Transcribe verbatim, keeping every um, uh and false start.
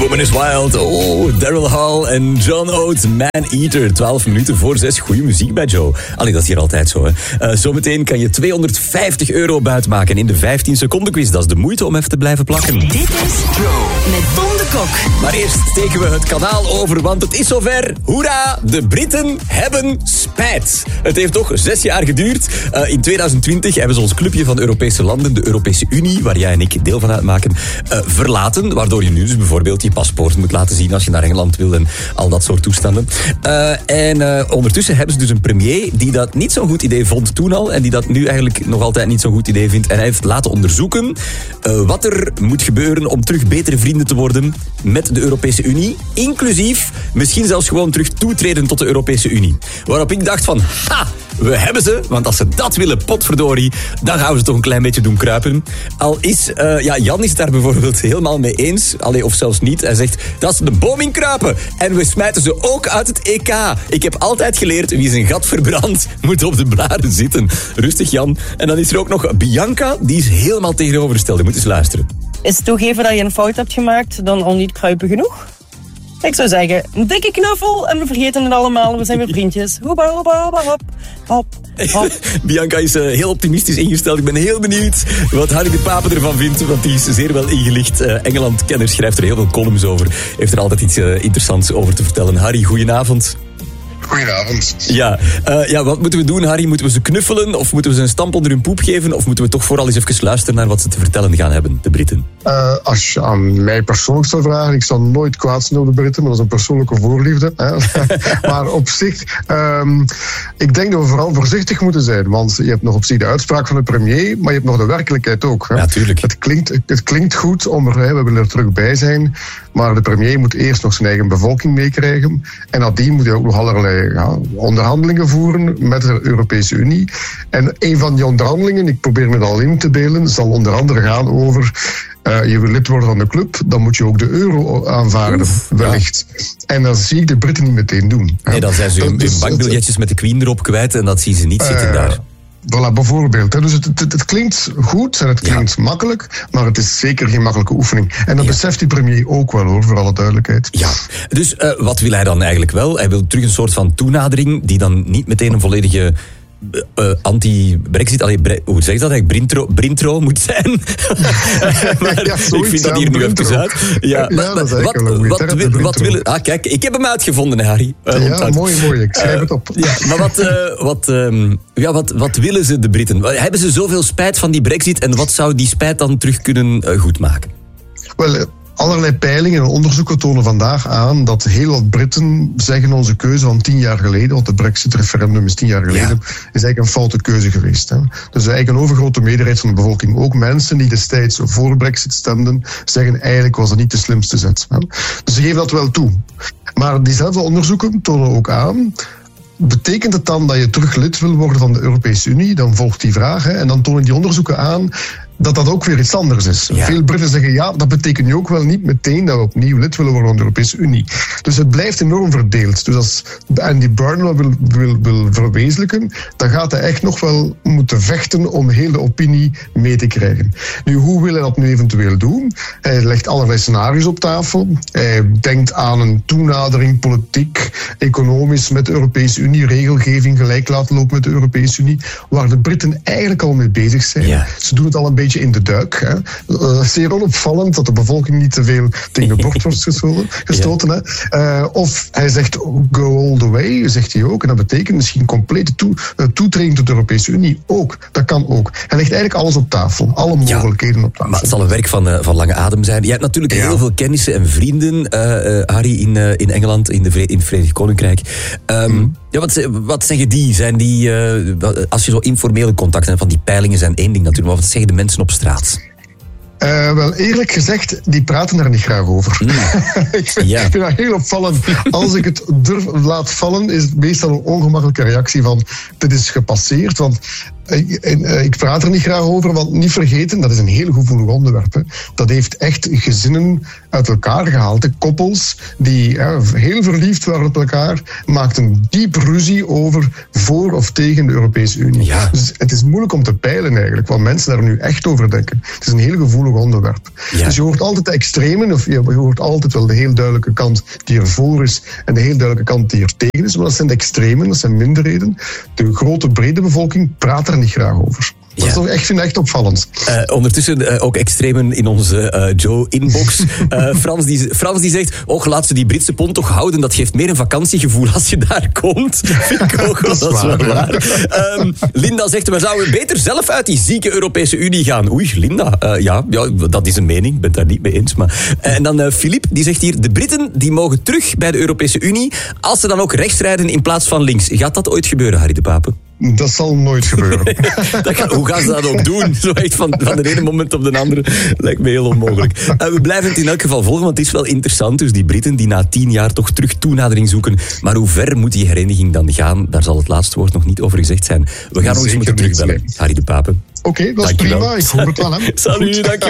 Woman is Wild. Oh, Daryl Hall en John Oates, Man Eater. twaalf minuten voor zes. Goeie muziek bij Joe. Allee, dat is hier altijd zo, hè. Uh, zometeen kan je tweehonderdvijftig euro buitmaken in de vijftien seconden quiz. Dat is de moeite om even te blijven plakken. Dit is Joe met Tom de Kok. Maar eerst steken we het kanaal over, want het is zover. Hoera, de Britten hebben spijt. Het heeft toch zes jaar geduurd. Uh, in tweeduizend twintig hebben ze ons clubje van Europese landen, de Europese Unie, waar jij en ik deel van uitmaken, uh, verlaten. Waardoor je nu dus bijvoorbeeld je paspoort moet laten zien als je naar Engeland wil en al dat soort toestanden. Uh, en uh, ondertussen hebben ze dus een premier die dat niet zo'n goed idee vond toen al en die dat nu eigenlijk nog altijd niet zo'n goed idee vindt. En hij heeft laten onderzoeken uh, wat er moet gebeuren om terug betere vrienden te worden met de Europese Unie. Inclusief misschien zelfs gewoon terug toetreden tot de Europese Unie. Waarop ik dacht van, ha, we hebben ze, want als ze dat willen, potverdorie, dan gaan we ze toch een klein beetje doen kruipen. Al is, uh, ja, Jan is het daar bijvoorbeeld helemaal mee eens, allee, of zelfs niet. Hij zegt, dat is de boom in kruipen. En we smijten ze ook uit het E K. Ik heb altijd geleerd, wie zijn gat verbrandt, moet op de blaren zitten. Rustig, Jan. En dan is er ook nog Bianca, die is helemaal tegenovergesteld. Je moet eens luisteren. Is toegeven dat je een fout hebt gemaakt dan al niet kruipen genoeg? Ik zou zeggen, een dikke knuffel en we vergeten het allemaal. We zijn weer vriendjes. Hoeba, hoeba, hoeba, hop, hop, hop. Bianca is uh, heel optimistisch ingesteld. Ik ben heel benieuwd wat Harry de Pape ervan vindt. Want die is zeer wel ingelicht. Uh, Engeland-kenner, schrijft er heel veel columns over. Heeft er altijd iets uh, interessants over te vertellen. Harry, goedenavond. Goedenavond. Ja, uh, ja, wat moeten we doen, Harry? Moeten we ze knuffelen of moeten we ze een stamp onder hun poep geven? Of moeten we toch vooral eens even luisteren naar wat ze te vertellen gaan hebben, de Britten? Uh, als je aan mij persoonlijk zou vragen, ik zou nooit kwaad zijn op de Britten, maar dat is een persoonlijke voorliefde. Hè? Maar op zich, um, ik denk dat we vooral voorzichtig moeten zijn, want je hebt nog op zich de uitspraak van de premier, maar je hebt nog de werkelijkheid ook. Hè? Ja, tuurlijk. Het klinkt, het klinkt goed, om er, hè, we willen er terug bij zijn, maar de premier moet eerst nog zijn eigen bevolking meekrijgen en nadien moet hij ook nog allerlei ja, onderhandelingen voeren met de Europese Unie. En een van die onderhandelingen, ik probeer me dat al in te beelden, zal onder andere gaan over Uh, je wil lid worden van de club, dan moet je ook de euro aanvaarden, Oef, wellicht. Ja. En dat zie ik de Britten niet meteen doen. Nee, dan zijn ze hun dus, bankbiljetjes met de Queen erop kwijt en dat zien ze niet uh, zitten daar. Voilà, bijvoorbeeld. Dus het, het, het klinkt goed en het klinkt ja. makkelijk, maar het is zeker geen makkelijke oefening. En dat ja. beseft die premier ook wel, hoor, voor alle duidelijkheid. Ja, dus uh, wat wil hij dan eigenlijk wel? Hij wil terug een soort van toenadering die dan niet meteen een volledige Uh, anti-Brexit, allee, bre- hoe zeg je dat eigenlijk? Brintro, Brintro moet zijn. Maar ja, ik vind dat hier nu even uit. Ja, ja, maar, dat is wat, een wat, wat, wil, wat willen... Ah, kijk, ik heb hem uitgevonden, Harry. Uh, ja, mooi, mooi. Ik schrijf uh, het op. Ja, maar wat, uh, wat, um, ja, wat, wat willen ze, de Britten? Hebben ze zoveel spijt van die Brexit en wat zou die spijt dan terug kunnen uh, goedmaken? Wel... Uh, Allerlei peilingen en onderzoeken tonen vandaag aan dat heel wat Britten zeggen onze keuze van tien jaar geleden, want het Brexit-referendum is tien jaar geleden, ja. is eigenlijk een foute keuze geweest. Hè. Dus eigenlijk een overgrote meerderheid van de bevolking, ook mensen die destijds voor Brexit stemden, zeggen eigenlijk was het niet de slimste zet. Hè. Dus ze geven dat wel toe. Maar diezelfde onderzoeken tonen ook aan, betekent het dan dat je terug lid wil worden van de Europese Unie? Dan volgt die vraag, hè, en dan tonen die onderzoeken aan dat dat ook weer iets anders is. Ja. Veel Britten zeggen, ja, dat betekent nu ook wel niet meteen dat we opnieuw lid willen worden van de Europese Unie. Dus het blijft enorm verdeeld. Dus als Andy Burnham wil, wil, wil verwezenlijken, dan gaat hij echt nog wel moeten vechten om heel de opinie mee te krijgen. Nu, hoe wil hij dat nu eventueel doen? Hij legt allerlei scenario's op tafel. Hij denkt aan een toenadering, politiek, economisch met de Europese Unie, regelgeving gelijk laten lopen met de Europese Unie, waar de Britten eigenlijk al mee bezig zijn. Ja. Ze doen het al een beetje in de duik. Hè. Uh, zeer onopvallend dat de bevolking niet te veel tegen de borst wordt gestoten. gestoten ja. hè. Uh, of hij zegt go all the way, zegt hij ook. En dat betekent misschien complete toe, uh, toetreding tot de Europese Unie ook. Dat kan ook. Hij legt eigenlijk alles op tafel. Alle mogelijkheden ja, op tafel. Maar het zal een werk van, uh, van lange adem zijn. Je hebt natuurlijk ja. heel veel kennissen en vrienden, uh, uh, Harry, in, uh, in Engeland, in, de Vre- in het Verenigd Koninkrijk. Um, mm. Ja, wat, wat zeggen die? Zijn die uh, als je zo informele contacten hebt, van die peilingen zijn één ding natuurlijk, maar wat zeggen de mensen op straat? Uh, wel, eerlijk gezegd, die praten daar niet graag over. Mm. ik, vind, ja. ik vind dat heel opvallend. Als ik het durf laat vallen, is het meestal een ongemakkelijke reactie van dit is gepasseerd. Want ik praat er niet graag over, want niet vergeten, dat is een heel gevoelig onderwerp. Hè. Dat heeft echt gezinnen uit elkaar gehaald. De koppels die hè, heel verliefd waren op elkaar, maakten diep ruzie over voor of tegen de Europese Unie. Ja. Dus het is moeilijk om te peilen eigenlijk, wat mensen daar nu echt over denken. Het is een heel gevoelig onderwerp. Ja. Dus je hoort altijd de extremen, of je hoort altijd wel de heel duidelijke kant die er voor is en de heel duidelijke kant die er tegen is, maar dat zijn de extremen, dat zijn minderheden. De grote brede bevolking praat er niet graag over. Dat is toch echt, vind ik echt opvallend. Uh, ondertussen uh, ook extremen in onze uh, Joe-inbox. Uh, Frans, die, Frans die zegt, och, laat ze die Britse pond toch houden. Dat geeft meer een vakantiegevoel als je daar komt. Vind ik ook, dat, dat is waar. waar. Um, Linda zegt, we zouden beter zelf uit die zieke Europese Unie gaan. Oei, Linda. Uh, ja, ja, dat is een mening. Ik ben het daar niet mee eens. Maar. Uh, en dan uh, Philippe, die zegt hier, de Britten die mogen terug bij de Europese Unie als ze dan ook rechts rijden in plaats van links. Gaat dat ooit gebeuren, Harry de Pape? Dat zal nooit gebeuren. dat gaat, hoe gaan ze dat ook doen? Zo echt van, van de ene moment op de andere. Lijkt me heel onmogelijk. Uh, we blijven het in elk geval volgen, want het is wel interessant. Dus die Britten die na tien jaar toch terug toenadering zoeken. Maar hoe ver moet die hereniging dan gaan? Daar zal het laatste woord nog niet over gezegd zijn. We gaan nog eens moeten terugbellen. Harry de Pape. Oké, okay, dat is prima. Ik hoor het wel. Hè. Salut, dankjewel.